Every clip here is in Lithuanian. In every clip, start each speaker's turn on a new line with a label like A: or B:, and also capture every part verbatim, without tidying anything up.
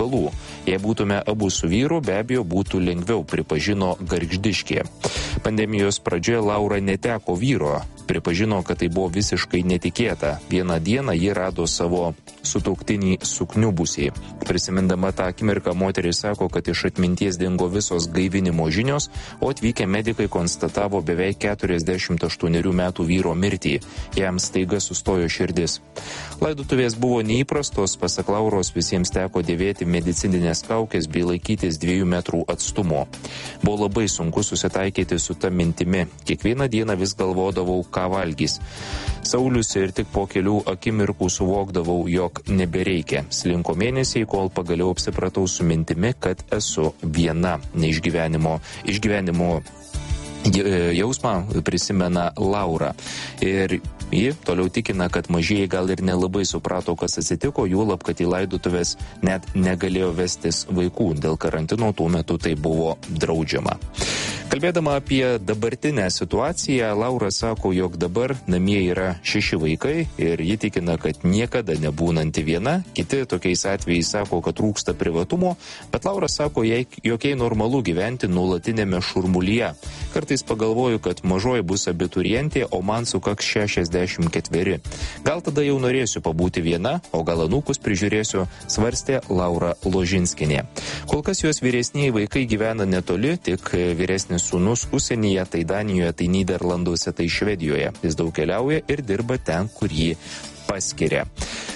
A: reikalų. Jei būtume abu su vyru, be abejo būtų lengviau, pripažino Gargždiškė. Pandemijos pradžioje Laura neteko vyro. Pripažino, kad tai buvo visiškai netikėta. Vieną dieną ji rado savo sutuoktinį sukniubusį. Prisimindama tą akimirką, moteris sako, kad iš atminties dingo visos gaivinimo žinios, o atvykę medikai konstatavo beveik keturiasdešimt aštuonerių metų vyro mirtį. Jam staiga sustojo širdis. Laidotuvės buvo neįprastos, pasak Lauros visiems teko dėvėti medicininės kaukės bei laikytis dviejų metrų atstumo. Buvo labai sunku susitaikyti su ta mintimi. Kiekvieną dieną vis galvodavau, ką valgys. Saulius ir tik po kelių akimirkų suvokdavau, jog nebereikia. Slinko mėnesiai, kol pagaliau apsipratau su mintimi, kad esu viena. Neišgyvenimo, išgyvenimo jausmą prisimena Laura. Ir ji toliau tikina, kad mažieji gal ir nelabai suprato, kas atsitiko, juolab, kad į laidotuvės net negalėjo vestis vaikų. Dėl karantino tuo metu tai buvo draudžiama. Kalbėdama apie dabartinę situaciją, Laura sako, jog dabar namie yra šeši vaikai ir ji tikina, kad niekada nebūnanti viena. Kiti tokiais atvejais sako, kad trūksta privatumo, bet Laura sako, jog jai normalu gyventi nuolatinėme šurmulyje. Kartais pagalvoju, kad mažoji bus abiturientė, o man sukaks šešiasdešimt ketveri. Gal tada jau norėsiu pabūti viena, o gal anūkus prižiūrėsiu, svarstė Laura Ložinskinė. Kol kas jos vyresniai vaikai gyvena netoli, tik vyresnis sūnus užsienyje, tai Danijoje, tai Nyderlanduose, tai Švedijoje. Jis daug keliauja ir dirba ten, kur jį paskiria.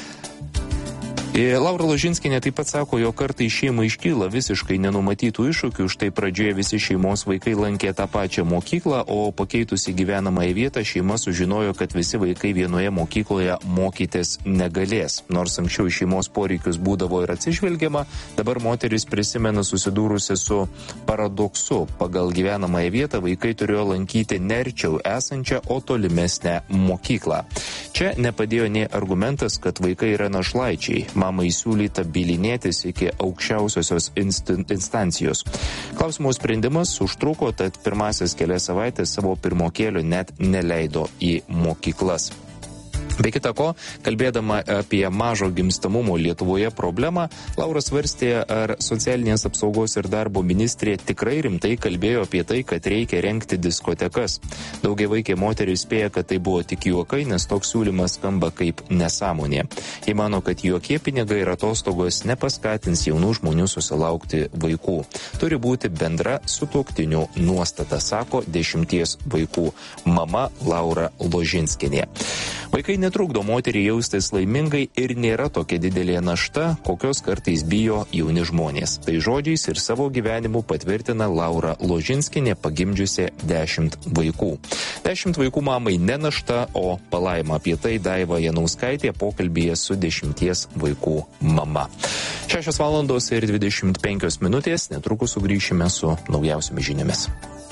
A: Laura Ložinskinė taip pat sako, jog kartais šeimai iškyla visiškai nenumatytų iššūkių, štai pradžioje visi šeimos vaikai lankė tą pačią mokyklą, o pakeitusi gyvenamąją vietą šeima sužinojo, kad visi vaikai vienoje mokykloje mokytis negalės. Nors anksčiau į šeimos poreikius būdavo ir atsižvelgiama, dabar moteris prisimena susidūrusi su paradoksu. Pagal gyvenamąją vietą vaikai turėjo lankyti ne arčiau esančią, o tolimesnę mokyklą. Čia nepadėjo nei argumentas, kad vaikai yra našlaičiai. Mamai siūlyta bylinėtis iki aukščiausiosios instancijos. Klausimo sprendimas užtruko, tad pirmasis kelias savaitės savo pirmokėlio net neleido į mokyklas. Be kita ko, kalbėdama apie mažo gimstamumo Lietuvoje problemą, Laura svarstė, ar socialinės apsaugos ir darbo ministrė tikrai rimtai kalbėjo apie tai, kad reikia rengti diskotekas. Daugiavaikė moteris spėja, kad tai buvo tik juokai, nes toks siūlymas skamba kaip nesąmonė. Ji mano, kad jokie pinigai ir atostogos nepaskatins jaunų žmonių susilaukti vaikų. Turi būti bendra sutuoktinių nuostata, sako dešimties vaikų mama Laura Ložinskinė. Vaikai netrukdo moteriai jaustis laimingai ir nėra tokia didelė našta, kokios kartais bijo jauni žmonės. Tai žodžiais ir savo gyvenimu patvirtina Laura Ložinskinė, pagimdžiusi dešimt vaikų. Dešimt vaikų mamai ne našta, o palaima. Apie tai Daiva Janauskaitė pokalbyje su dešimties vaikų mama. Šešios valandos ir dvidešimt penkios minutės, netrukus sugrįšime su naujausiomis žiniomis.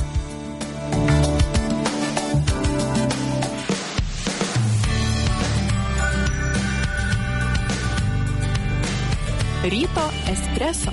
B: Ryto espreso.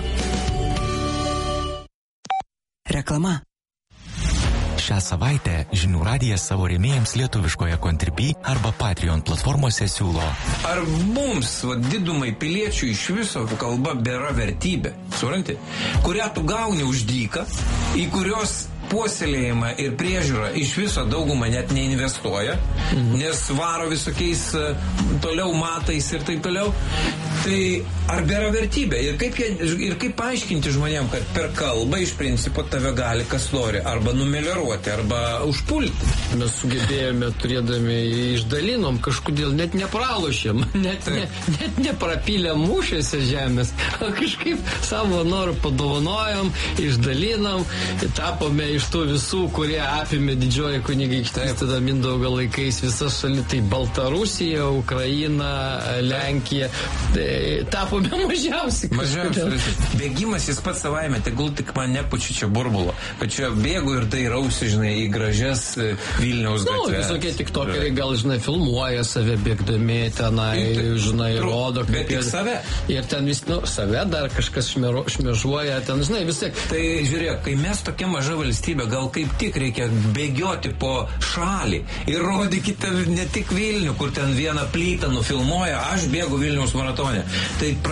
B: Reklama.
C: Šią savaitę Žinių radijas savo rėmėjams lietuviškoje Contribui arba Patreon platformose siūlo.
D: Ar mums, va, didumai piliečių, iš viso kalba bėra vertybė, supranti, kurią tu gauni už dyką, į kurios puoselėjimą ir priežiūrą iš viso daugumą net neinvestuoja, mhm. nes varo visokiais toliau matais ir taip toliau. Tai ar bėra vertybė? Ir kaip, jie, ir kaip paaiškinti žmonėm, kad per kalbą iš principo tave gali kas nori arba numelioruoti, arba užpulti?
E: Mes sugebėjome, turėdami, išdalinom, kažkodėl net nepralošėm, net, ne, net neprapylėm mūšiuose žemės, o kažkaip savo norų padovanojom, išdalinom, tapome iš tų visų, kurie apėmė didžioji kunigaikštystė, tada Mindaugo laikais visas šalis, tai Baltarusija, Ukraina, Lenkija, tapome mažiausiai.
D: Mažiausiai. Bėgimas jis pats savaime, tegul tik man nepučiu čia burbulo, kad čia bėgu ir dairausi, žinai, į gražias Vilniaus gatves.
E: Nu, visokie tiktokeriai gal, žinai, filmuoja save bėgdami tenai, žinai, rodo.
D: Bet tik save.
E: Ir ten vis, nu, save dar kažkas šmero, šmežuoja, ten, žinai, vis tiek.
D: Tai žiūrėk, kai mes tokia maža valstybė, gal kaip tik reikia bėgioti po šalį ir rodykite ne tik Vilnių, kur ten vieną plytą nufilmuoja, aš bėgu Vilniaus maratone. Tai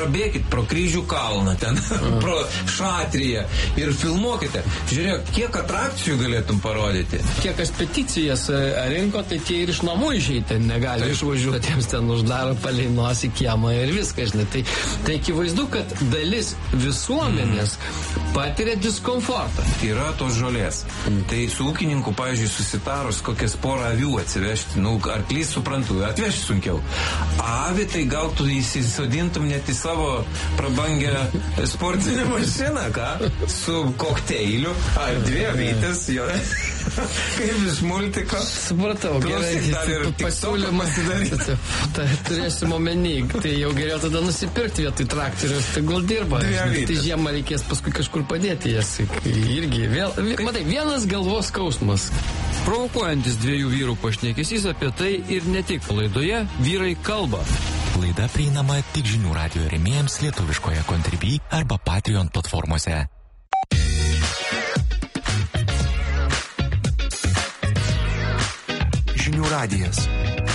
D: prabėkit pro Kryžių kalną, ten, pro Šatriją ir filmuokite. Žiūrėk, kiek atrakcijų galėtum parodyti.
E: Kiek kas peticijas rinko, tai tie ir iš namų išeiti negali tai. Išvažiuoti, jiems ten uždaro palei nosį kiemą ir viską, žinai. Tai, tai akivaizdu, kad dalis visuomenės mm. patiria diskomfortą.
D: Yra tos žolės. Mm. Tai su ūkininku, pavyzdžiui, susitarus kokias porą avių atsivežti, nu, arklys suprantu, atvežti sunkiau. Avį tai gal tu įsisodintum net į savo prabangę sportinę mašiną, ką? Su kokteiliu. Ar dvi avytės, jo. Kaip iš multiko.
E: Supratau, gerai. Pasiūlymas tai turėsim omeny. Tai jau geriau tada nusipirkti vietoj traktorius, tai gal dirba. Tai žiemą reikės paskui kažkur padėti jas. Irgi vėl, matai, vienas galvos skausmas.
F: Provokuojantis dviejų vyrų pašnekesys apie tai ir ne tik laidoje Vyrai kalba.
C: Laida prieinama tik žinių radijo rėmėjams lietuviškoje Contribui arba Patreon platformose.
G: Žinių radijas.